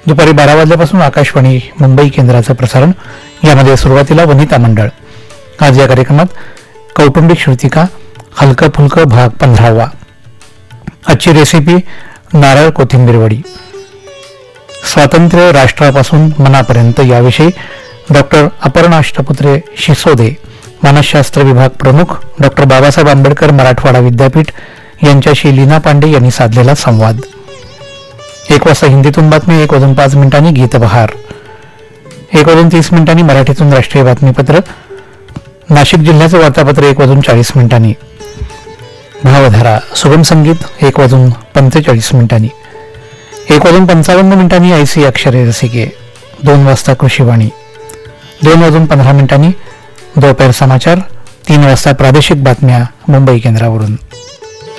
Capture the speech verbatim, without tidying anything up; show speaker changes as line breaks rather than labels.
दुपारी बारा वाजल्यापासून आकाशवाणी मुंबई केंद्राचं प्रसारण. यामध्ये सुरुवातीला वनिता मंडळ. आज या कार्यक्रमात कौटुंबिक श्रुतिका हलकं फुलकं भाग पंधरावा. आजची रेसिपी नारळ कोथिंबीर वडी. स्वातंत्र्य राष्ट्रापासून मनापर्यंत याविषयी डॉक्टर अपर्णा अष्टपुत्रे शिसोदे, मानसशास्त्र विभाग प्रमुख, डॉक्टर बाबासाहेब आंबेडकर मराठवाडा विद्यापीठ यांच्याशी लीना पांडे यांनी साधलेला संवाद. एक वाजता हिंदीतून बातमी, एक वाजून पाच मिनिटांनी गीतबहार, एक वाजून तीस मिनिटांनी मराठीतून राष्ट्रीय बातमीपत्र, नाशिक जिल्ह्याचं वार्तापत्र एक वाजून चाळीस मिनिटांनी, भावधारा सुगम संगीत एक वाजून पंचेचाळीस मिनिटांनी, एक वाजून पंचावन्न मिनिटांनी ऐसी अक्षरे रसिके, दोन वाजता कृषीवाणी, दोन वाजून पंधरा मिनिटांनी दोपहर समाचार, तीन वाजता प्रादेशिक बातम्या मुंबई केंद्रावरून.